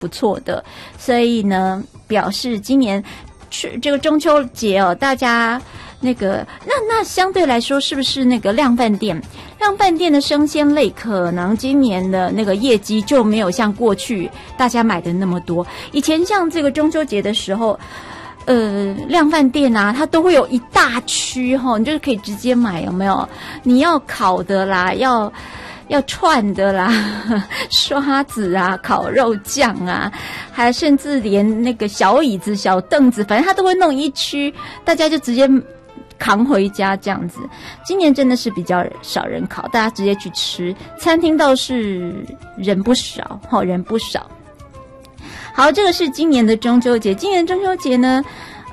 不错的，所以呢，表示今年这个中秋节哦，大家那相对来说，是不是那个量贩店的生鲜类可能今年的那个业绩就没有像过去大家买的那么多？以前像这个中秋节的时候。量贩店啊，它都会有一大区哈，你就是可以直接买，有没有？你要烤的啦，要串的啦，刷子啊，烤肉酱啊，还甚至连那个小椅子、小凳子，反正它都会弄一区，大家就直接扛回家这样子。今年真的是比较少人烤，大家直接去吃，餐厅倒是人不少，人不少。好，这个是今年的中秋节。今年中秋节呢，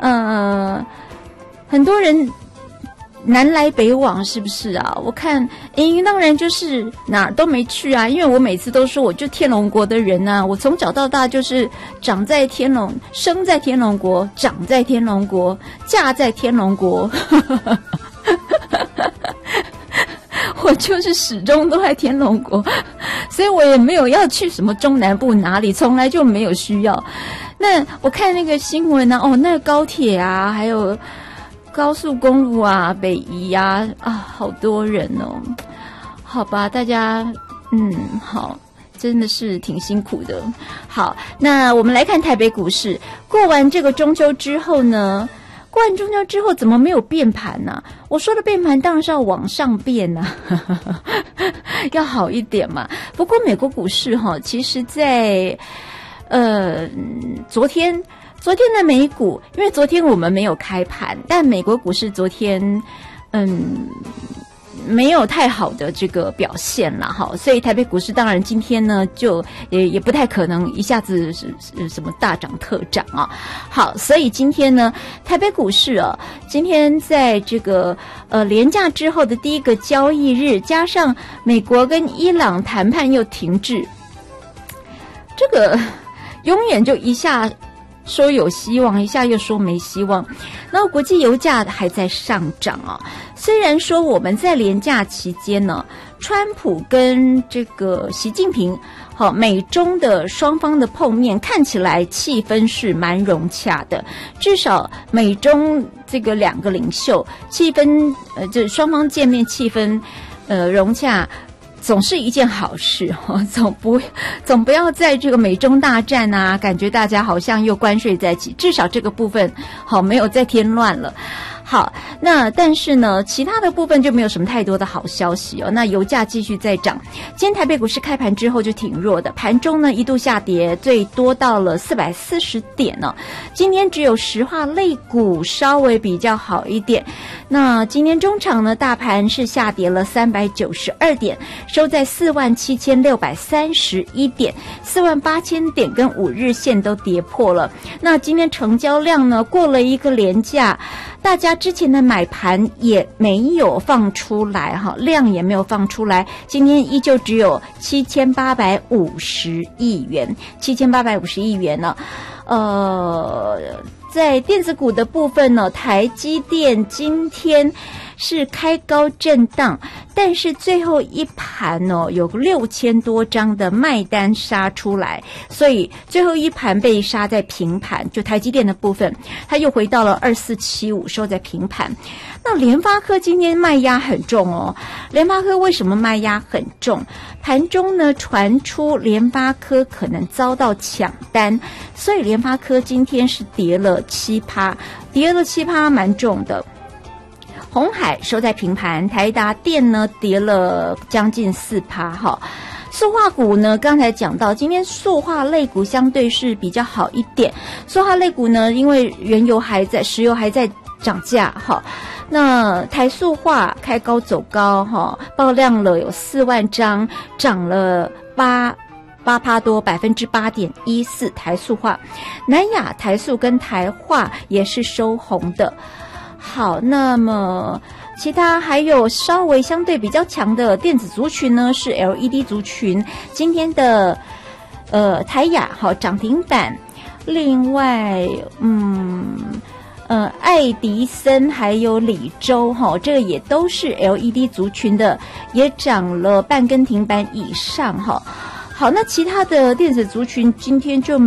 很多人南来北往，是不是啊？我看，当然就是哪儿都没去啊，因为我每次都说我就天龙国的人啊，我从小到大就是长在天龙，生在天龙国，长在天龙国，嫁在天龙国。我就是始终都在天龙国，所以我也没有要去什么中南部哪里，从来就没有需要。那我看那个新闻啊，那个高铁啊，还有高速公路啊，北宜啊，好多人哦。好吧，大家，好，真的是挺辛苦的。好，那我们来看台北股市，过完这个中秋之后呢？过完中秋之后怎么没有变盘呢？我说的变盘当然是要往上变啊，要好一点嘛。不过美国股市其实在昨天的美股，因为昨天我们没有开盘，但美国股市昨天没有太好的这个表现啦，所以台北股市当然今天呢就也不太可能一下子是什么大涨特涨啊。好，所以今天呢台北股市啊，今天在这个连假之后的第一个交易日，加上美国跟伊朗谈判又停滞，这个永远就一下说有希望，一下又说没希望。然后国际油价还在上涨啊。虽然说我们在连假期间呢，川普跟这个习近平美中的双方的碰面看起来气氛是蛮融洽的，至少美中这个两个领袖气氛这双方见面气氛融洽总是一件好事总不要在这个美中大战啊，感觉大家好像又关税在一起，至少这个部分没有再添乱了。好，那但是呢，其他的部分就没有什么太多的好消息哦。那油价继续在涨，今天台北股市开盘之后就挺弱的，盘中呢一度下跌，最多到了440点呢。今天只有石化类股稍微比较好一点。那今天中场呢，大盘是下跌了392点，收在47631点，48000点跟5日线都跌破了。那今天成交量呢，过了一个连假，大家之前的买盘也没有放出来量也没有放出来，今天依旧只有7850亿元，7850亿元呢。在电子股的部分呢，台积电今天是开高震荡，但是最后一盘有6000多张的卖单杀出来，所以最后一盘被杀在平盘，就台积电的部分它又回到了2475，收在平盘。那联发科今天卖压很重哦，联发科为什么卖压很重？盘中呢传出联发科可能遭到抢单，所以联发科今天是跌了7%，蛮重的。鸿海收在平盘，台达电呢跌了将近4%塑化股呢，刚才讲到，今天塑化类股相对是比较好一点。塑化类股呢，因为原油还在，石油还在涨价那台塑化开高走高爆量了有4万张，涨了8%多，8.14%台塑化。南亚台塑跟台化也是收红的。好，那么其他还有稍微相对比较强的电子族群呢，是 LED 族群。今天的台亚涨停板，另外爱迪生还有里州这个也都是 LED 族群的，也涨了半根停板以上好，那其他的电子族群今天就